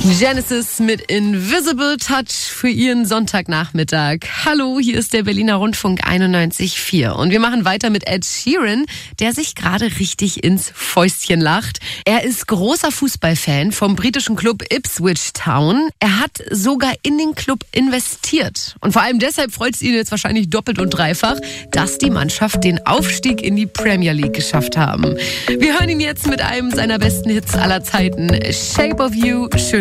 Genesis mit Invisible Touch für Ihren Sonntagnachmittag. Hallo, hier ist der Berliner Rundfunk 91.4 und wir machen weiter mit Ed Sheeran, der sich gerade richtig ins Fäustchen lacht. Er ist großer Fußballfan vom britischen Club Ipswich Town. Er hat sogar in den Club investiert. Und vor allem deshalb freut es ihn jetzt wahrscheinlich doppelt und dreifach, dass die Mannschaft den Aufstieg in die Premier League geschafft haben. Wir hören ihn jetzt mit einem seiner besten Hits aller Zeiten, Shape of You. Schön